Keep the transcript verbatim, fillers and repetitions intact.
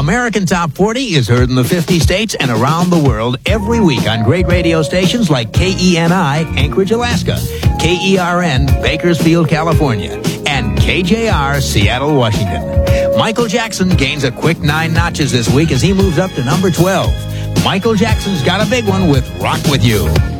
American Top forty is heard in the fifty states and around the world every week on great radio stations like K E N I, Anchorage, Alaska, K E R N, Bakersfield, California, and K J R, Seattle, Washington. Michael Jackson gains a quick nine notches this week as he moves up to number twelve. Michael Jackson's got a big one with Rock With You.